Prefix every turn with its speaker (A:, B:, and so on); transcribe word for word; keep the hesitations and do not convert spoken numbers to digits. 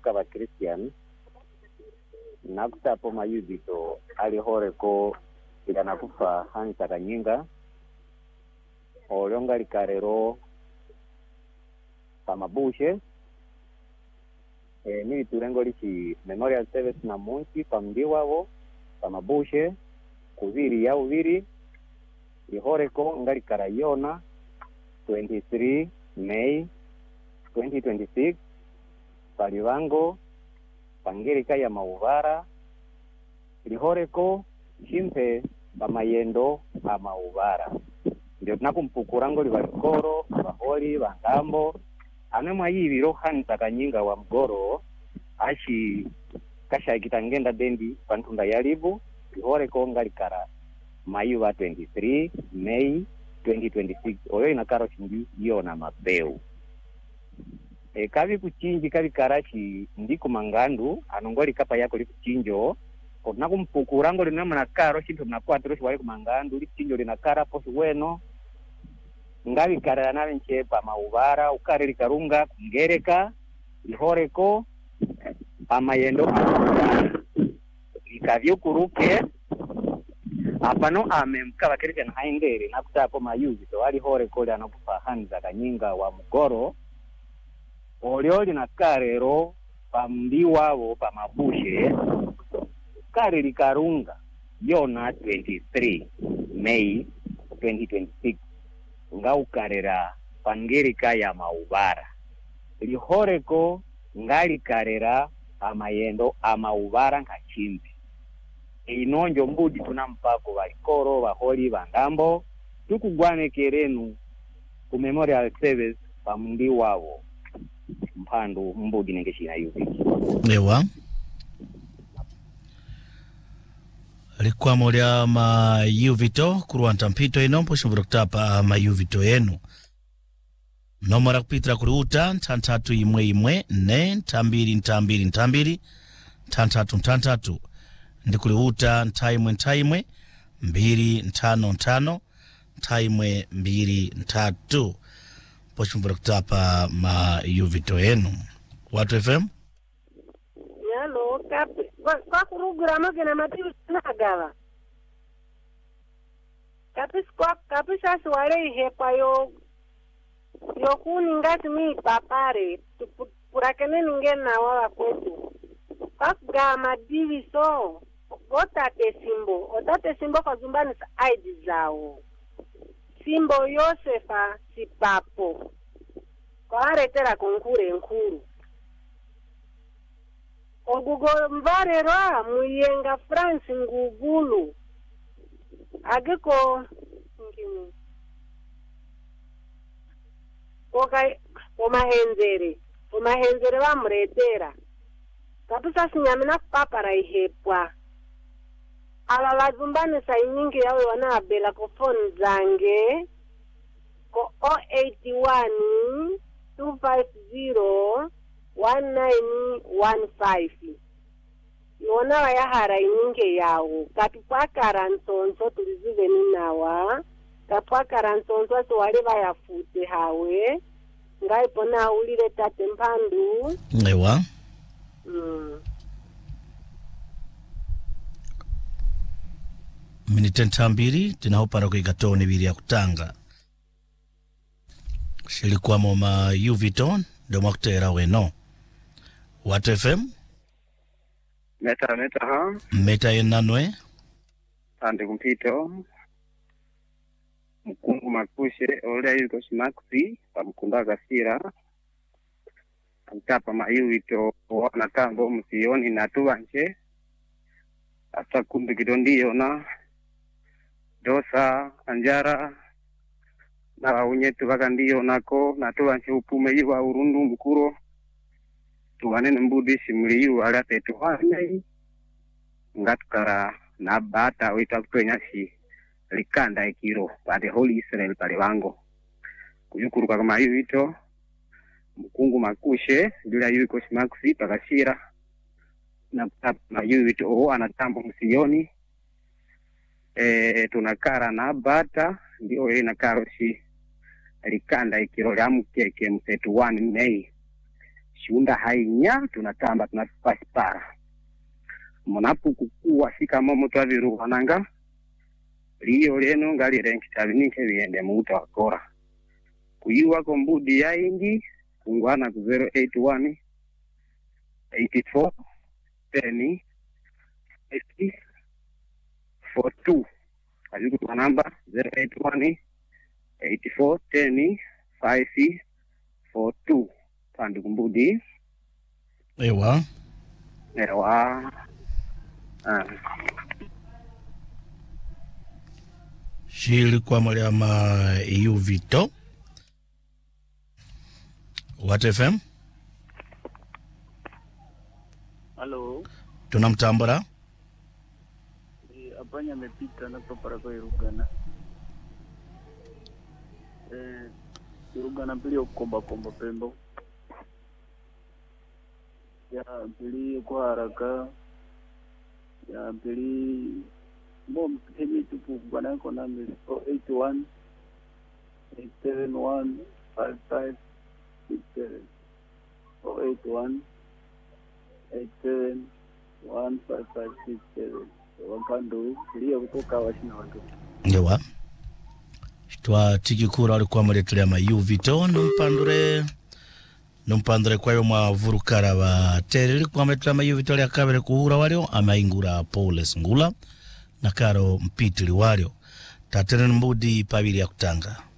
A: mkaba Christian nakutapo mayubito ali horeko ila nakufa hansa kanyinga olonga likarero pamabushe e, nili tulengo lichi memorial service na munchi pamdiwavo pamabushe kuviri ya uviri lihoreko ngali karayona twenty-three May twenty twenty-six palivango pangirika ya mauvara lihoreko chimpe pamayendo a mauvara ndio tunakumpukurango livalikoro vaholi vangambo anemwa yiviro hansa kanyinga wa mgoro ashi kasha kitangenda dendi pantunda yalibu lihoreko ngalikara mayuva twenty-three May twenty twenty-six oyo inakaro chindi yona mapeu e kavi kuchinji kavi karachi ndiku mangandu anongoli kapa yako likuchinjo kuna kumpukurango linamna karo chinto mnakwatiro shwali kumangandu likuchinjo linakara posi weno ngavi kara nawe nchepa mauvara ukari likarunga kungereka lihoreko pamayendo ikavyukuruke apano amemkaba Christian haindere nakutapo mayuzi to ali hore kole anakufa hanza kanyinga wa mgoro olioli na karero pamdi wavo pamabushe kari likarunga yona twenty-three May twenty twenty-six ngaukarera pangirika ya mauvara lihoreko ngali karera amayendo amauvara nkachimbi inonjo mbudi tunampako valikoro vaholi vangambo tukugwane kerenu ku memorial service pamundi wavo mpandu mbudi nengeshina yuvi
B: ewa likuwa molia ma yuvito kuruanta mpito inompo shumvura kutapa ma yuvito yenu nomora kupitira kuruuta ntantatu imwe imwe ne ntambiri ntambiri ntambiri ntantatu ntantatu ndikuliuta ntaimwe ntaimwe mbiri ntano ntano ntaimwe mbiri ntatu pochumvura kutapa ma yuvito yenu Watu F M
C: yalo kapi kwa kurugura magena matiru nagava kapi kwa kapi sasa wale hepa yo yo kuni ngati mi papare purakene ningena wala kwetu kakga madivi so otate simbo otate simbo kwa zumbani sa aidi zao simbo Yosefa sipapo kwa aretera konkure nkuru ogugo mvarera muyenga France ngugulu ageko ngimi okai omahenzere omahenzere bamuretera kapisa sinyamina papara ihepwa ala lazumbane sa inyingi yawe wanabela ko phone zange ko zero eight one two five zero one nine one five yona wa yahara inyingi yawo katupakara nsonso tulizive ninawa katupakara nsonso so wale bayafute hawe ngaipona ulile tate mpandu
B: ewa
C: mm.
B: minute ntambiri tinahopara kuikatoni biri ya kutanga shilikuwa moma Yuviton ndo mwakutera weno Watu F M
A: meta meta ha
B: meta yenanwe
A: ande kumpito mkungu makushe olea yuko shimaksi pamkunda gasira antapa mayuvito wana tambo msioni natuwanje hasta kumbi kidondio na dosa anjara na unyetu waka ndiyo nako natuwanje upume yuwa urundu mkuro tuwanene mbudi simuli yuwa alate tuwane ngatukara na bata wita kutuenyasi likanda ekiro pade Holy Israel pale wango kuyukuru kwa kama yuvito mkungu makushe bila yuko shimaksi pakashira na na yuvito oho anatambo msioni e, tunakara na bata ndio yeye na karoshi likanda ikiro lya mkeke msetu one May shunda hainya tunatamba tunapasipara munapu kukua shika momo twaviru wananga liyo leno ngali renki chavinike viende muuta wakora kuyiwa kombudi ya ingi kungwana ku zero eight one eight four ten fifty four two ajuku kwa namba zero eight one eight four ten five four two pandu kumbudi
B: ewa
A: ewa ah
B: shili kwa maliama Yu Vito What F M.
D: Halo.
B: Tunamtambura?
D: Eh, apanya amepita na para kwa Irugana. Eh, Irugana pili ukomba komba pembo. Ya pili kwa haraka. Ya pili mom temi tupu bwana ko na zero eight one eight seven one five five six seven zero eight one eight seven one five five six seven wakando liyo kutoka washina watu
B: ngewa twa tikikura alikuwa mletele ama Yu Vito numpandure numpandure kwa yo mwa vurukara wa terili kwa mletele ama Yu Vito ya kabere kuhura walio ama ingura Paules Ngula na karo mpitili walio tatene mbudi pabili ya kutanga.